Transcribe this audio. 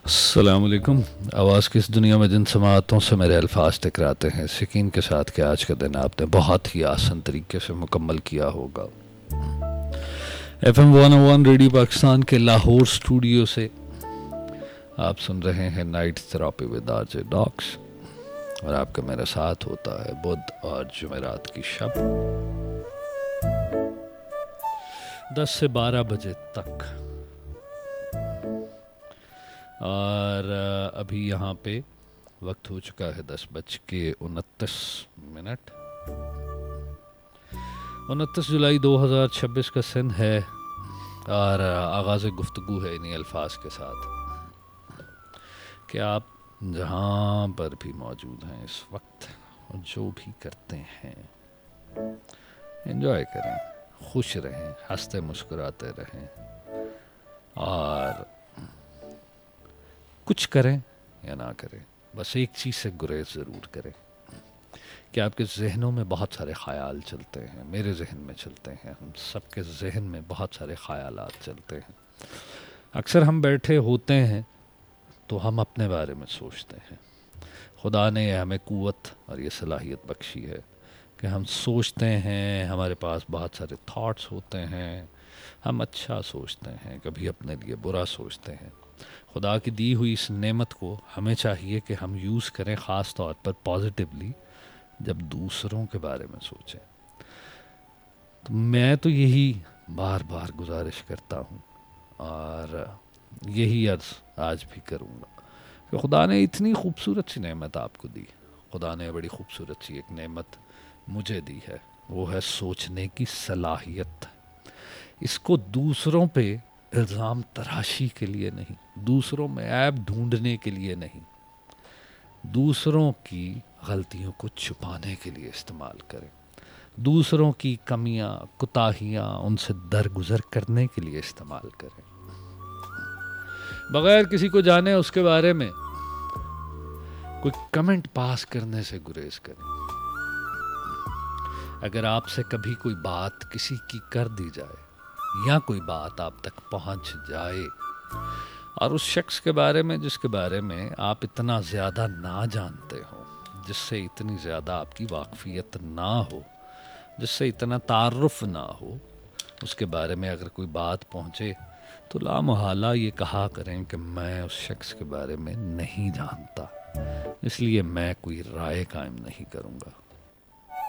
अस्सलामुअलैकुम। आवाज़ की इस दुनिया में जिन समातों से मेरे अल्फाज टकराते हैं, इस यकीन के साथ कि आज का दिन आपने बहुत ही आसान तरीके से मुकम्मल किया होगा। FM 101 रेडियो पाकिस्तान के लाहौर स्टूडियो से आप सुन रहे हैं night therapy with RJ docs, और आपका मेरा साथ होता है बुध और जुमेरात की शब 10 से 12 बजे तक। और अभी यहाँ पे वक्त हो चुका है 10:29। 29 जुलाई 2026 का सन है, और आगाज़ गुफ्तगू है इन्हीं अल्फाज के साथ कि आप जहाँ पर भी मौजूद हैं इस वक्त, जो भी करते हैं, एंजॉय करें, खुश रहें, हंसते मुस्कुराते रहें, और कुछ करें या ना करें, बस एक चीज़ से गुरेज ज़रूर करें कि आपके जहनों में बहुत सारे ख़याल चलते हैं, मेरे जहन में चलते हैं, हम सबके जहन में बहुत सारे ख़यालात चलते हैं। अक्सर हम बैठे होते हैं तो हम अपने बारे में सोचते हैं। खुदा ने हमें क़ुव्वत और ये सलाहियत बख्शी है कि हम सोचते हैं, हमारे पास बहुत सारे थॉट्स होते हैं, हम अच्छा सोचते हैं, कभी अपने लिए बुरा सोचते हैं। खुदा की दी हुई इस नेमत को हमें चाहिए कि हम यूज़ करें, ख़ास तौर पर पॉजिटिवली, जब दूसरों के बारे में सोचें। तो मैं तो यही बार बार गुजारिश करता हूँ, और यही अर्ज़ आज भी करूँगा कि खुदा ने इतनी खूबसूरत सी नेमत आपको दी, खुदा ने बड़ी खूबसूरत सी एक नेमत मुझे दी है, वो है सोचने की सलाहियत। इसको दूसरों पे इल्ज़ाम तराशी के लिए नहीं, दूसरों में ऐब ढूंढने के लिए नहीं, दूसरों की गलतियों को छुपाने के लिए इस्तेमाल करें, दूसरों की कमियां कुताहियां उनसे दरगुजर करने के लिए इस्तेमाल करें, बगैर किसी को जाने उसके बारे में कोई कमेंट पास करने से गुरेज करें। अगर आपसे कभी कोई बात किसी की कर दी जाए, या कोई बात आप तक पहुंच जाए, और उस शख्स के बारे में जिसके बारे में आप इतना ज़्यादा ना जानते हो, जिससे इतनी ज़्यादा आपकी वाकफियत ना हो, जिससे इतना तारुफ ना हो, उसके बारे में अगर कोई बात पहुंचे तो लामोहला ये कहा करें कि मैं उस शख्स के बारे में नहीं जानता, इसलिए मैं कोई राय कायम नहीं करूँगा।